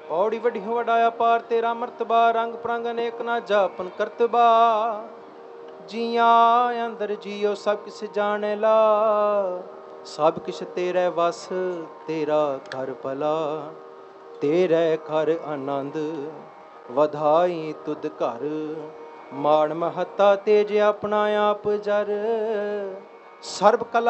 ਪੌੜੀ ਵੱਡੀਓ ਵਡਾਇਆ ਪਾਰ ਤੇਰਾ ਮਰਤਬਾ, ਰੰਗ ਪ੍ਰੰਗ ਅਨੇਕ ਨਾ ਜਾਪਨ ਕਰਤਬਾ। ਜੀਆਂ ਅੰਦਰ ਜੀਓ ਸਭ ਕਿਸ ਜਾਣੇ ਲਾ, ਸਭ ਕਿਛ ਤੇਰੇ ਵਸ ਤੇਰਾ ਘਰ ਭਲਾ। ਤੇਰੇ ਘਰ ਆਨੰਦ ਵਧਾਈ ਤੁਧ ਘਰ, ਮਾਣ ਮਹੱਤਾ ਤੇਜ ਆਪਣਾ ਆਪ ਜਰ। ਸਰਬ ਕਲਾ